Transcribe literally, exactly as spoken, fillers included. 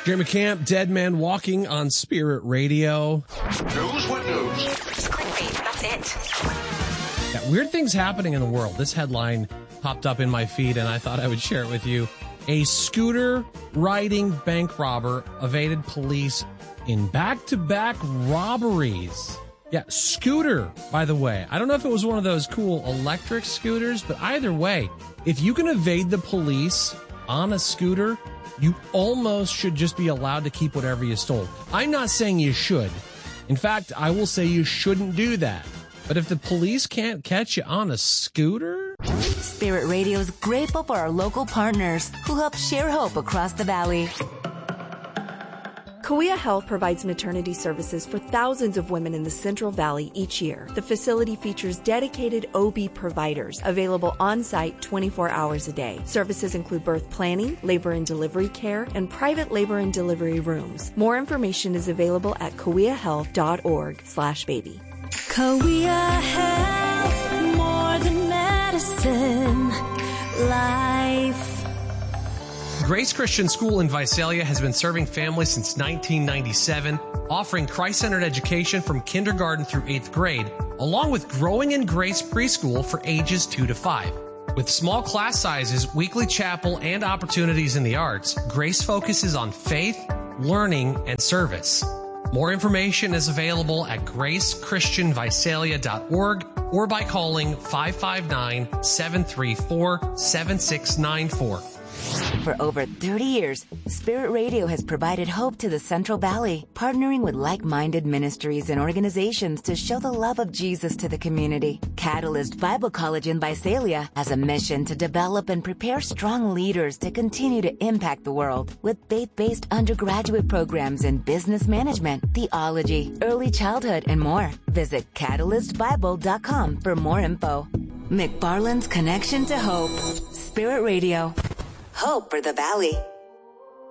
Jeremy Camp, Dead Man Walking on Spirit Radio. News, what news? It's clickbait, that's it. Yeah, weird things happening in the world. This headline popped up in my feed, and I thought I would share it with you. A scooter riding bank robber evaded police in back-to-back robberies. Yeah, scooter, by the way. I don't know if it was one of those cool electric scooters, but either way, if you can evade the police on a scooter, you almost should just be allowed to keep whatever you stole. I'm not saying you should. In fact, I will say you shouldn't do that. But if the police can't catch you on a scooter... Spirit Radio is grateful for our local partners who help share hope across the valley. Kauai Health provides maternity services for thousands of women in the Central Valley each year. The facility features dedicated O B providers available on-site twenty-four hours a day. Services include birth planning, labor and delivery care, and private labor and delivery rooms. More information is available at kauaihealth.org slash baby. Kauai Health, more than medicine, life. Grace Christian School in Visalia has been serving families since nineteen ninety-seven, offering Christ-centered education from kindergarten through eighth grade, along with Growing in Grace preschool for ages two to five. With small class sizes, weekly chapel, and opportunities in the arts, Grace focuses on faith, learning, and service. More information is available at grace christian visalia dot org or by calling five five nine, seven three four, seven six nine four. For over thirty years, Spirit Radio has provided hope to the Central Valley, partnering with like-minded ministries and organizations to show the love of Jesus to the community. Catalyst Bible College in Visalia has a mission to develop and prepare strong leaders to continue to impact the world with faith-based undergraduate programs in business management, theology, early childhood, and more. Visit catalyst bible dot com for more info. McFarland's Connection to Hope. Spirit Radio. Hope for the Valley.